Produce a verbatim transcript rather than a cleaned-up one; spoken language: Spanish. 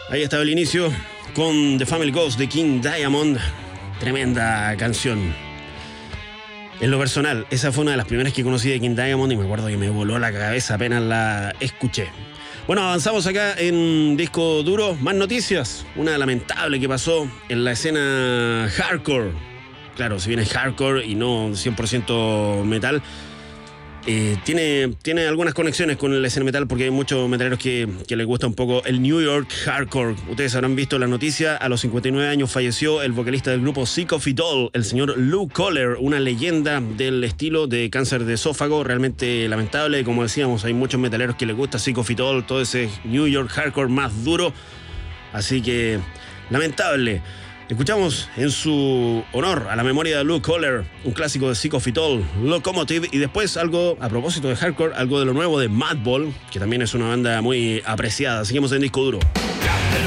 Ahí estaba el inicio con The Family Ghost de King Diamond. Tremenda canción. En lo personal, esa fue una de las primeras que conocí de King Diamond y me acuerdo que me voló la cabeza apenas la escuché. Bueno, avanzamos acá en Disco Duro. Más noticias. Una lamentable que pasó en la escena hardcore. Claro, si bien es hardcore y no cien por ciento metal, eh, tiene, tiene algunas conexiones con la escena metal porque hay muchos metaleros que, que les gusta un poco el New York hardcore. Ustedes habrán visto la noticia. A los cincuenta y nueve años falleció el vocalista del grupo Sick of It All, el señor Lou Kohler, una leyenda del estilo de cáncer de esófago. Realmente lamentable. Como decíamos, hay muchos metaleros que les gusta Sick of It All, todo ese New York hardcore más duro. Así que lamentable. Escuchamos en su honor a la memoria de Lou Kohler un clásico de Sick of It All, Locomotive, y después algo a propósito de hardcore, algo de lo nuevo de Madball, que también es una banda muy apreciada. Seguimos en Disco Duro.